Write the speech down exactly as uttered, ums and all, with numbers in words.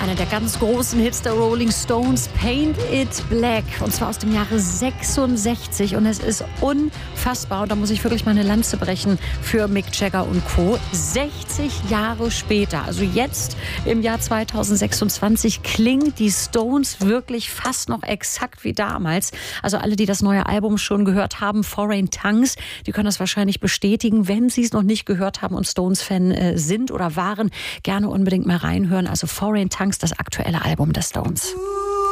einer der ganz großen Hits der Rolling Stones, Paint It Black. Und zwar aus dem Jahre sechsundsechzig. Und es ist unfassbar. Und da muss ich wirklich mal eine Lanze brechen für Mick Jagger und Co. sechzig Jahre später, also jetzt im Jahr zweitausendsechsundzwanzig, klingen die Stones wirklich fast noch exakt wie damals. Also alle, die das neue Album schon gehört haben, Foreign Tongues, die können das wahrscheinlich bestätigen. Wenn sie es noch nicht gehört haben und Stones-Fan äh, sind oder waren, gerne unbedingt mal reinhören. Also Foreign Tongues, das aktuelle Album der Stones.